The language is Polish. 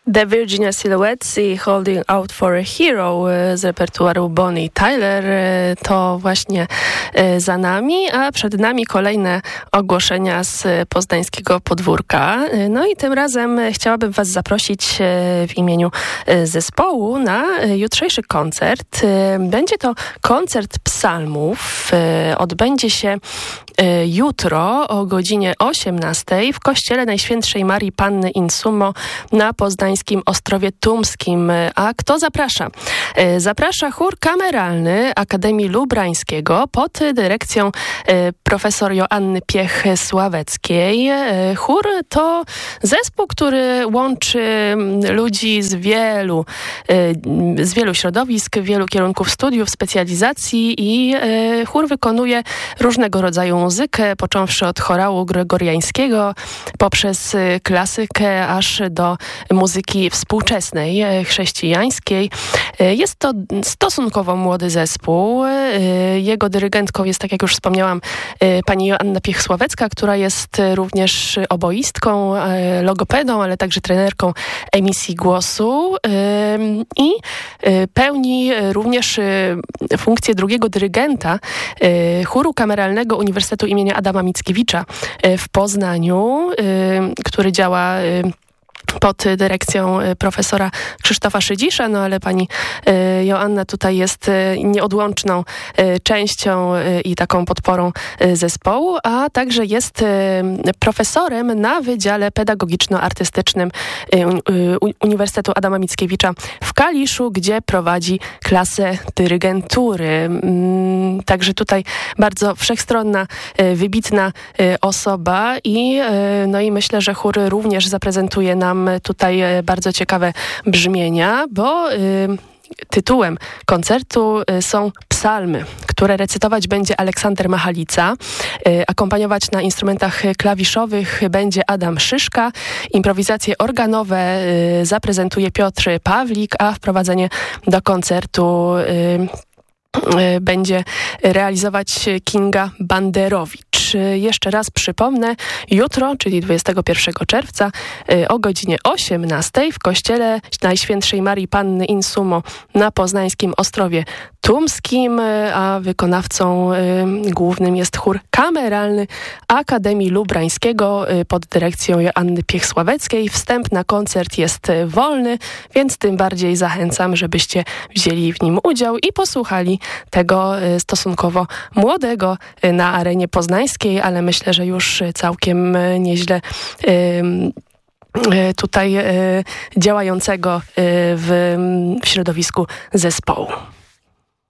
The Virginia Silhouettes i Holding Out for a Hero z repertuaru Bonnie Tyler to właśnie za nami, a przed nami kolejne ogłoszenia z poznańskiego podwórka. No i tym razem chciałabym Was zaprosić w imieniu zespołu na jutrzejszy koncert. Będzie to koncert psalmów. Odbędzie się jutro o godzinie 18 w kościele Najświętszej Marii Panny in Summo na poznańskim Ostrowie Tumskim. A kto zaprasza? Zaprasza chór kameralny Akademii Lubrańskiego pod dyrekcją profesor Joanny Piech-Sławeckiej. Chór to zespół, który łączy ludzi z wielu środowisk, wielu kierunków studiów, specjalizacji i chór wykonuje różnego rodzaju muzykę, począwszy od chorału gregoriańskiego, poprzez klasykę, aż do muzyki współczesnej, chrześcijańskiej. Jest to stosunkowo młody zespół. Jego dyrygentką jest, tak jak już wspomniałam, pani Joanna Piech-Sławecka, która jest również oboistką, logopedą, ale także trenerką emisji głosu i pełni również funkcję drugiego dyrygenta chóru kameralnego Uniwersytetu imienia Adama Mickiewicza w Poznaniu, który działa pod dyrekcją profesora Krzysztofa Szydzisza, no ale pani Joanna tutaj jest nieodłączną częścią i taką podporą zespołu, a także jest profesorem na Wydziale Pedagogiczno-Artystycznym Uniwersytetu Adama Mickiewicza w Kaliszu, gdzie prowadzi klasę dyrygentury. Także tutaj bardzo wszechstronna, wybitna osoba i myślę, że chór również zaprezentuje nam tutaj bardzo ciekawe brzmienia, bo tytułem koncertu są psalmy, które recytować będzie Aleksander Machalica. Akompaniować na instrumentach klawiszowych będzie Adam Szyszka. Improwizacje organowe zaprezentuje Piotr Pawlik, a wprowadzenie do koncertu będzie realizować Kinga Banderowicz. Jeszcze raz przypomnę, jutro, czyli 21 czerwca o godzinie 18 w kościele Najświętszej Marii Panny in Summo na poznańskim Ostrowie Tumskim, a wykonawcą głównym jest chór kameralny Akademii Lubrańskiego pod dyrekcją Joanny Piech-Sławeckiej. Wstęp na koncert jest wolny, więc tym bardziej zachęcam, żebyście wzięli w nim udział i posłuchali tego stosunkowo młodego na arenie poznańskiej, ale myślę, że już całkiem nieźle tutaj działającego w środowisku zespołu.